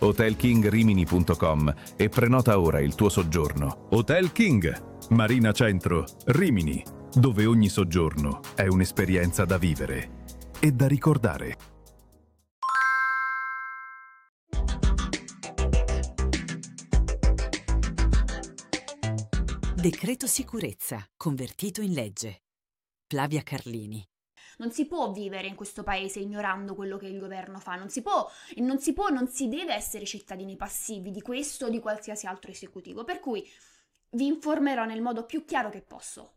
hotelkingrimini.com e prenota ora il tuo soggiorno. Hotel King, Marina Centro, Rimini, dove ogni soggiorno è un'esperienza da vivere e da ricordare. Decreto sicurezza, convertito in legge. Flavia Carlini. Non si può vivere in questo paese ignorando quello che il governo fa, non si deve essere cittadini passivi di questo o di qualsiasi altro esecutivo, per cui vi informerò nel modo più chiaro che posso.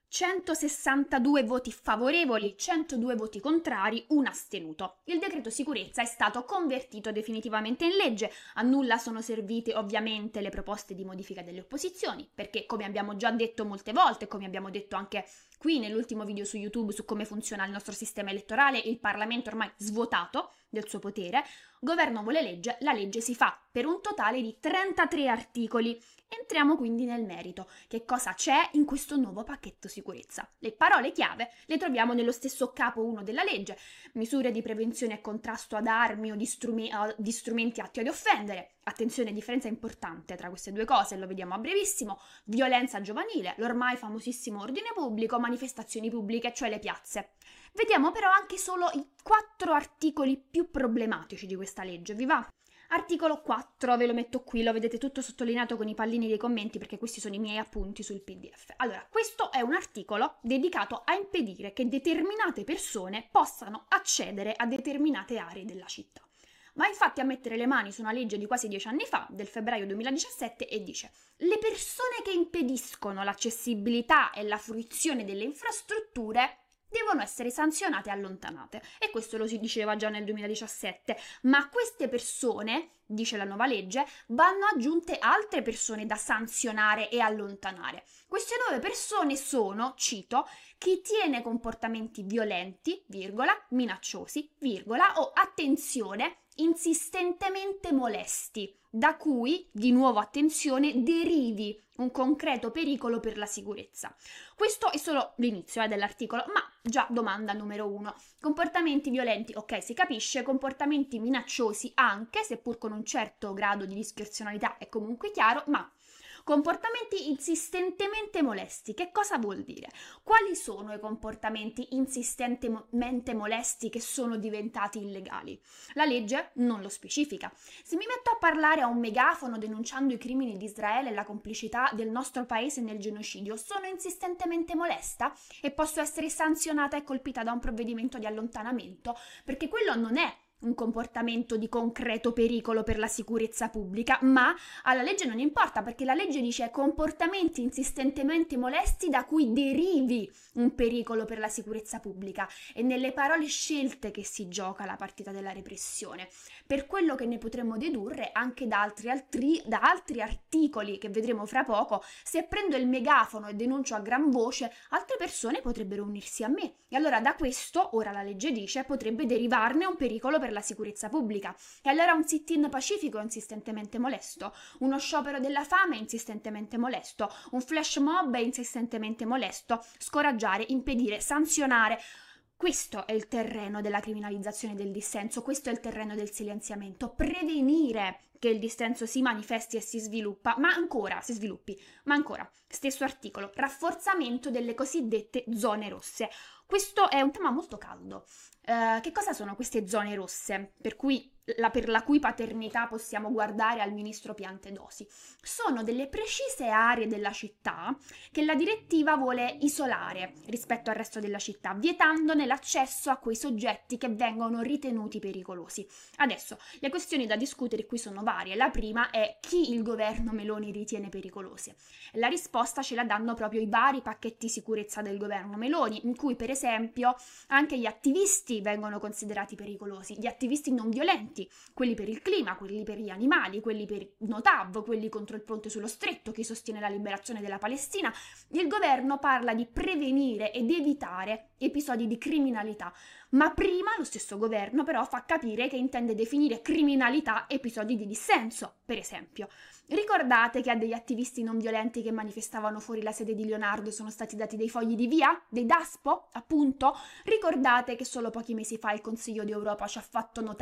162 voti favorevoli, 102 voti contrari, un astenuto. Il decreto sicurezza è stato convertito definitivamente in legge. A nulla sono servite ovviamente le proposte di modifica delle opposizioni, perché come abbiamo già detto molte volte, come abbiamo detto anche qui nell'ultimo video su YouTube su come funziona il nostro sistema elettorale, il Parlamento ormai svuotato del suo potere, governo vuole legge, la legge si fa per un totale di 33 articoli. Entriamo quindi nel merito. Che cosa c'è in questo nuovo pacchetto sicurezza? Le parole chiave le troviamo nello stesso capo 1 della legge: misure di prevenzione e contrasto ad armi o di strumenti atti ad offendere. Attenzione, differenza importante tra queste due cose, lo vediamo a brevissimo: violenza giovanile, l'ormai famosissimo ordine pubblico, manifestazioni pubbliche, cioè le piazze. Vediamo però anche solo i 4 articoli più problematici di questa legge, vi va? Articolo 4, ve lo metto qui, lo vedete tutto sottolineato con i pallini dei commenti perché questi sono i miei appunti sul PDF. Allora, questo è un articolo dedicato a impedire che determinate persone possano accedere a determinate aree della città. Va infatti a mettere le mani su una legge di quasi 10 anni fa, del febbraio 2017, e dice: le persone che impediscono l'accessibilità e la fruizione delle infrastrutture devono essere sanzionate e allontanate. E questo lo si diceva già nel 2017, ma a queste persone, dice la nuova legge, vanno aggiunte altre persone da sanzionare e allontanare. Queste nuove persone sono, cito, chi tiene comportamenti violenti, virgola, minacciosi, virgola, o, attenzione, insistentemente molesti, da cui, di nuovo attenzione, derivi un concreto pericolo per la sicurezza. Questo è solo l'inizio dell'articolo, ma già domanda numero 1. Comportamenti violenti, ok, si capisce, comportamenti minacciosi anche, seppur con un certo grado di discrezionalità è comunque chiaro, ma comportamenti insistentemente molesti, che cosa vuol dire? Quali sono i comportamenti insistentemente molesti che sono diventati illegali? La legge non lo specifica. Se mi metto a parlare a un megafono denunciando i crimini di Israele e la complicità del nostro paese nel genocidio, sono insistentemente molesta e posso essere sanzionata e colpita da un provvedimento di allontanamento, perché quello non è un comportamento di concreto pericolo per la sicurezza pubblica, ma alla legge non importa, perché la legge dice comportamenti insistentemente molesti da cui derivi un pericolo per la sicurezza pubblica. È nelle parole scelte che si gioca la partita della repressione, per quello che ne potremmo dedurre anche da altri articoli che vedremo fra poco. Se prendo il megafono e denuncio a gran voce, altre persone potrebbero unirsi a me, e allora da questo, ora la legge dice, potrebbe derivarne un pericolo per la sicurezza pubblica. E allora un sit-in pacifico è insistentemente molesto, uno sciopero della fame è insistentemente molesto, un flash mob è insistentemente molesto. Scoraggiare, impedire, sanzionare. Questo è il terreno della criminalizzazione del dissenso, questo è il terreno del silenziamento. Prevenire che il dissenso si manifesti e si sviluppi, ma ancora, stesso articolo, rafforzamento delle cosiddette zone rosse. Questo è un tema molto caldo. Che cosa sono queste zone rosse, per la cui paternità possiamo guardare al ministro Piantedosi? Sono delle precise aree della città che la direttiva vuole isolare rispetto al resto della città, vietandone l'accesso a quei soggetti che vengono ritenuti pericolosi. Adesso, le questioni da discutere qui sono varie. La prima è chi il governo Meloni ritiene pericolosi. La risposta ce la danno proprio i vari pacchetti sicurezza del governo Meloni, in cui per esempio anche gli attivisti vengono considerati pericolosi, gli attivisti non violenti, quelli per il clima, quelli per gli animali, quelli per Notav, quelli contro il ponte sullo stretto, chi sostiene la liberazione della Palestina. Il governo parla di prevenire ed evitare episodi di criminalità, ma prima lo stesso governo però fa capire che intende definire criminalità episodi di dissenso, per esempio. Ricordate che a degli attivisti non violenti che manifestavano fuori la sede di Leonardo sono stati dati dei fogli di via? Dei DASPO, appunto? Ricordate che solo pochi mesi fa il Consiglio d'Europa ci ha fatto notare